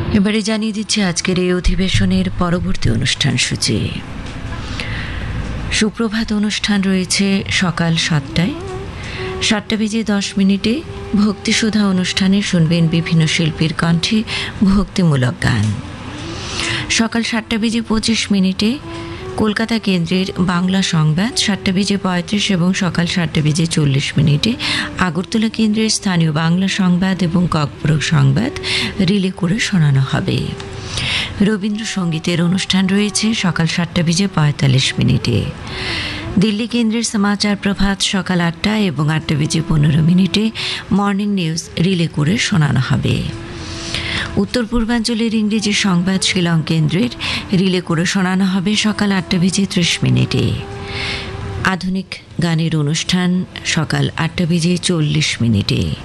এবারে জানিয়ে দিচ্ছি আজকের এই অধিবেশনের পরবর্তী অনুষ্ঠান সূচি। সুপ্রভাত অনুষ্ঠান রয়েছে সকাল 7টায়। 7:10 ভক্তিসুধা অনুষ্ঠানে শুনবেন বিভিন্ন শিল্পীর কণ্ঠে ভক্তিমূলক গান। সকাল 7:25 কলকাতা কেন্দ্রের বাংলা সংবাদ 7:35 এবং সকাল 7:40 আগরতলা কেন্দ্রের স্থানীয় বাংলা সংবাদ এবং ককবরক সংবাদ রিলে করে শোনানো হবে। রবীন্দ্রসঙ্গীতের অনুষ্ঠান রয়েছে সকাল 7:45। দিল্লি কেন্দ্রের সমাচার প্রভাত সকাল 8টায় এবং 8:15 মর্নিং নিউজ রিলে করে শোনানো হবে। উত্তর পূর্বাঞ্চলের ইংরেজি সংবাদ শিলং কেন্দ্রের রিলে করে শোনানো হবে সকাল 8:30। আধুনিক গানের অনুষ্ঠান সকাল 8:40।